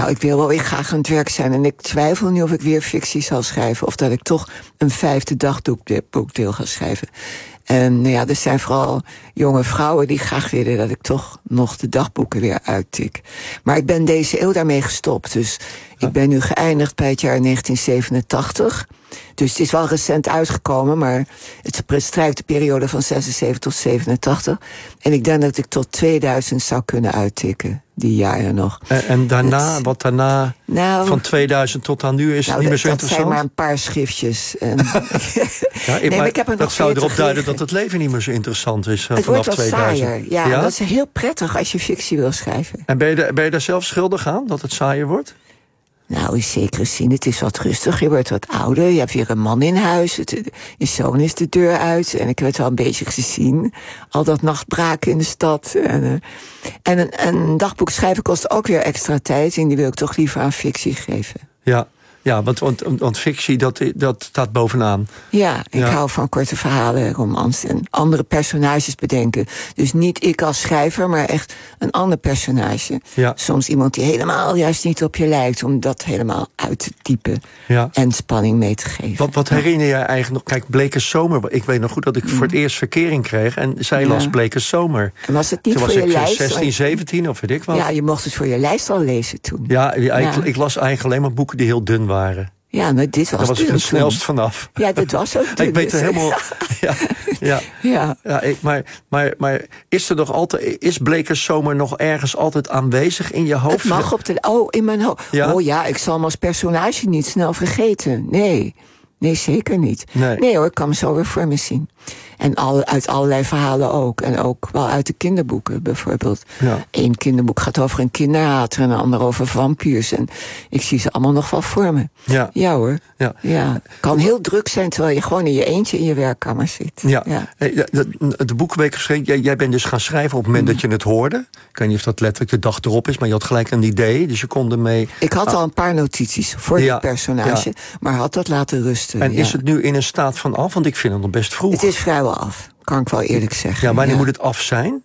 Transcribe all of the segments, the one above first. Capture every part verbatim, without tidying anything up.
Nou, ik wil wel weer graag aan het werk zijn. En ik twijfel nu of ik weer fictie zal schrijven. Of dat ik toch een vijfde dagboek wil gaan schrijven. En nou ja, er zijn vooral jonge vrouwen die graag willen dat ik toch nog de dagboeken weer uittik. Maar ik ben deze eeuw daarmee gestopt. Dus ja. ik ben nu geëindigd bij het jaar negentien zevenentachtig. Dus het is wel recent uitgekomen, maar het bestrijkt de periode van zesenzeventig tot zevenentachtig. En ik denk dat ik tot tweeduizend zou kunnen uittikken, die jaren nog. En, en daarna, het, wat daarna, nou, van tweeduizend tot aan nu, is nou, het niet meer zo dat interessant? Dat zijn maar een paar schriftjes. En ja, ik, nee, maar ik heb er dat zou erop duiden liggen. Dat het leven niet meer zo interessant is uh, het vanaf wordt wat tweeduizend. saaier, ja, ja. Dat is heel prettig als je fictie wil schrijven. En ben je, de, ben je daar zelf schuldig aan, dat het saaier wordt? Nou, in zekere zin, het is wat rustig. Je wordt wat ouder, je hebt weer een man in huis. Het, je zoon is de deur uit. En ik heb het wel een beetje gezien. Al dat nachtbraken in de stad. En, uh, en een, een dagboek schrijven kost ook weer extra tijd. En die wil ik toch liever aan fictie geven. Ja. Ja, want, want, want fictie, dat, dat staat bovenaan. Ja, ik ja. hou van korte verhalen, romans en andere personages bedenken. Dus niet ik als schrijver, maar echt een ander personage. Ja. Soms iemand die helemaal juist niet op je lijkt, om dat helemaal uit te typen ja. en spanning mee te geven. Wat, wat herinner jij eigenlijk nog? Kijk, Bleke Zomer, ik weet nog goed dat ik mm. voor het eerst verkering kreeg. En zij las ja. Bleke Zomer. En was het niet toen voor was je ik lijst? zestien, zeventien of weet ik wat. Ja, je mocht het voor je lijst al lezen toen. Ja, ja, ja. Ik, ik las eigenlijk alleen maar boeken die heel dun waren. Ja, nou, dit was Daar was dun ik het snelst vanaf. Ja, dit was ook dun. Ik weet er helemaal... Ja, ja, ja. ja ik, maar, maar, maar is er nog altijd... Is Bleke Zomer nog ergens altijd aanwezig in je hoofd? Het mag op de... Oh, in mijn hoofd. Ja? Oh ja, ik zal hem als personage niet snel vergeten. Nee, nee, zeker niet. Nee, nee hoor, ik kan hem zo weer voor me zien. En al, uit allerlei verhalen ook. En ook wel uit de kinderboeken bijvoorbeeld. Ja. Eén kinderboek gaat over een kinderhater en een ander over vampiers. En ik zie ze allemaal nog wel voor me. Ja, ja hoor. Ja. Ja. Het kan heel druk zijn terwijl je gewoon in je eentje in je werkkamer zit. Ja. Ja. De, de boekenweek geschreven. Jij, jij bent dus gaan schrijven op het moment mm. dat je het hoorde. Ik weet niet of dat letterlijk de dag erop is, maar je had gelijk een idee. Dus je kon ermee... Ik had ah. al een paar notities voor ja. dit personage, ja. maar had dat laten rusten. En ja. is het nu in een staat van af? Want ik vind het nog best vroeg. Het is vrijwel af, kan ik wel eerlijk zeggen. Ja, wanneer ja. moet het af zijn?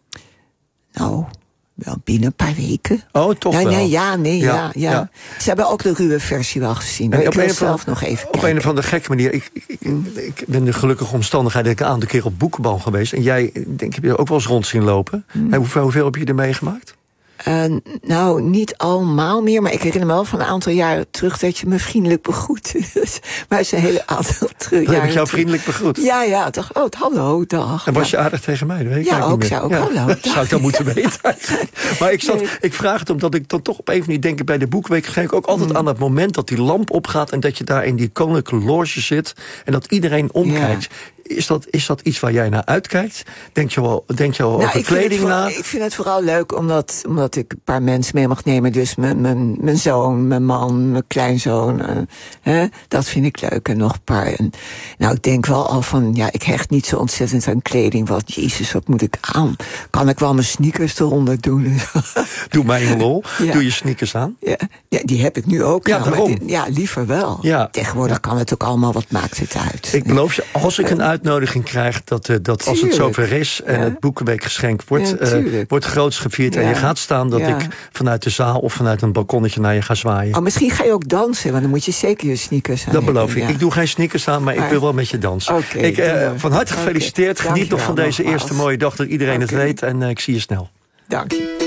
Nou, wel binnen een paar weken. Oh, toch nee, wel? Nee, ja, nee, ja, ja, ja. ja. Ze hebben ook de ruwe versie wel gezien. En ik op wil een zelf van, nog even Op kijken. een of andere gekke manier. Ik, ik, ik, ik ben de gelukkige omstandigheid dat ik een aantal keer op Boekenbal geweest. En jij, denk ik, heb je ook wel eens rond zien lopen. Mm. En hoeveel, hoeveel heb je er meegemaakt? Uh, nou, niet allemaal meer, maar ik herinner me wel van een aantal jaren terug dat je me vriendelijk begroet. Maar het is een hele aantal terug. Heb ik jou vriendelijk begroet? Ja, ja, toch, oh, hallo, dag. En was je ja. aardig tegen mij? Dat weet ik ja, ook, niet zou ook, ja. hallo. Dat zou ik dan moeten weten. Maar ik, zat, nee. ik vraag het omdat ik dan toch op een of andere manier denk bij de Boekenweek geschenk ook altijd mm. aan het moment dat die lamp opgaat en dat je daar in die koninklijke loge zit en dat iedereen omkijkt. Ja. Is dat, is dat iets waar jij naar uitkijkt? Denk je wel, denk je wel nou, over kleding vooral, na? Ik vind het vooral leuk omdat, omdat ik een paar mensen mee mag nemen. Dus mijn, mijn, mijn zoon, mijn man, mijn kleinzoon. Uh, hè, dat vind ik leuk. En nog een paar. En, nou, ik denk wel al van, ja, ik hecht niet zo ontzettend aan kleding. Wat, jezus, wat moet ik aan? Kan ik wel mijn sneakers eronder doen? Doe mij een lol. Ja. Doe je sneakers aan? Ja, ja, die heb ik nu ook. Ja, aan, daarom. Die, ja, liever wel. Ja. Tegenwoordig kan het ook allemaal, wat maakt het uit? Ik beloof je, als ik een uitnodiging krijg dat, uh, dat als het zover is en ja. het Boekenweekgeschenk wordt, ja, uh, wordt groots gevierd ja. en je gaat staan, dat ja. ik vanuit de zaal of vanuit een balkonnetje naar je ga zwaaien. Oh, misschien ga je ook dansen, want dan moet je zeker je sneakers aan. Dat beloof ik. Ja. Ik doe geen sneakers aan, maar, maar ik wil wel met je dansen. Okay, ik, uh, van harte gefeliciteerd. Okay. Geniet nog van deze nogmaals. eerste mooie dag dat iedereen okay. het weet en uh, ik zie je snel. Dank je.